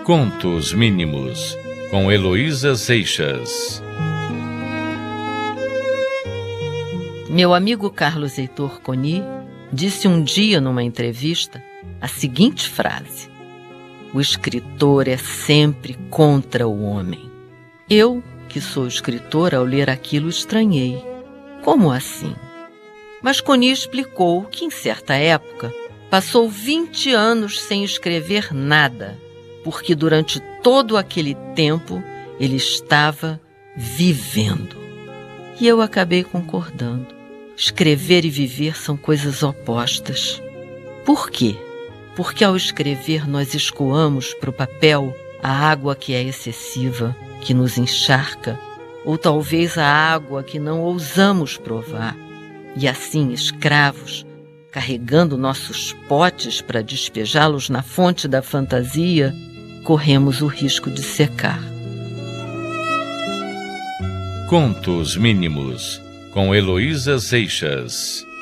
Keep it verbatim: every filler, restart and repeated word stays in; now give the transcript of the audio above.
Contos Mínimos, com Heloísa Seixas. Meu amigo Carlos Heitor Coni disse um dia numa entrevista a seguinte frase: o escritor é sempre contra o homem. Eu, que sou escritora, ao ler aquilo estranhei. Como assim? Mas Coni explicou que, em certa época, passou vinte anos sem escrever nada, porque durante todo aquele tempo ele estava vivendo. E eu acabei concordando. Escrever e viver são coisas opostas. Por quê? Porque ao escrever nós escoamos para o papel a água que é excessiva, que nos encharca, ou talvez a água que não ousamos provar. E assim, escravos, carregando nossos potes para despejá-los na fonte da fantasia, corremos o risco de secar. Contos Mínimos, com Heloísa Seixas.